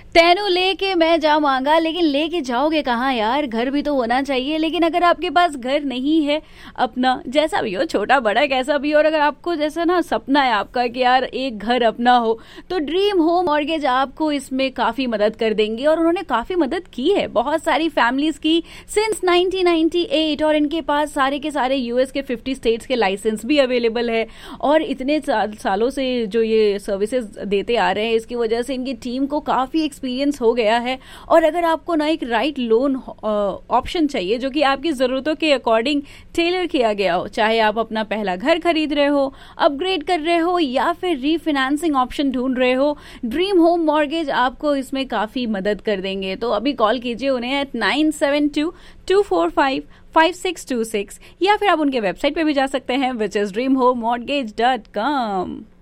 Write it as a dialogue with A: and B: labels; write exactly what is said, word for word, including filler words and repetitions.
A: तेनू लेके मैं जाऊंगा, लेकिन लेके जाओगे कहाँ यार? घर भी तो होना चाहिए। लेकिन अगर आपके पास घर नहीं है अपना, जैसा भी हो, छोटा बड़ा कैसा भी हो, और अगर आपको जैसा ना सपना है आपका कि यार एक घर अपना हो, तो ड्रीम होम मॉर्गेज आपको इसमें काफी मदद कर देंगे। और उन्होंने काफी मदद की है बहुत सारी फैमिलीज की सिंस नाइनटीन नाइंटी एट, और इनके पास सारे के सारे यूएस के फिफ्टी स्टेट्स के लाइसेंस भी अवेलेबल है। और इतने सालों से जो ये सर्विसेज देते आ रहे हैं, इसकी वजह से इनकी टीम को काफी एक्सपीरियंस हो गया है। और अगर आपको ना एक राइट लोन ऑप्शन चाहिए जो कि आपकी ज़रूरतों के अकॉर्डिंग टेलर किया गया हो, चाहे आप अपना पहला घर खरीद रहे हो, अपग्रेड कर रहे हो, या फिर रीफाइनेंसिंग ऑप्शन ढूंढ रहे हो, ड्रीम होम मॉर्गेज आपको इसमें काफ़ी मदद कर देंगे। तो अभी कॉल कीजिए उन्हें eight nine seven to to four five five six to six, या फिर आप उनके वेबसाइट पे भी जा सकते हैं which is dream home mortgage dot com.